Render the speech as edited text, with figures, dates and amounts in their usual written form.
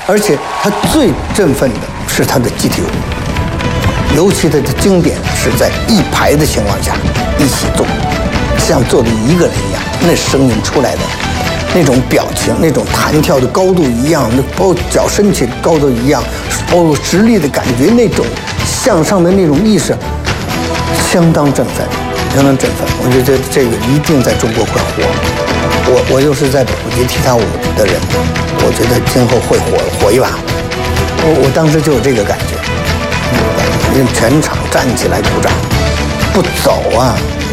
而且他最振奋的是他的集体舞，尤其他的经典是在一排的情况下一起做，像做的一个人一样，那声音出来的那种表情，那种弹跳的高度一样，那包括脚伸起高度一样，包括直立的感觉，那种向上的那种意识，相当振奋，相当振奋。我觉得这个一定在中国会火。我又是在普及踢踏舞的人，我觉得今后会火一把。我当时就有这个感觉，因为全场站起来鼓掌，不走啊。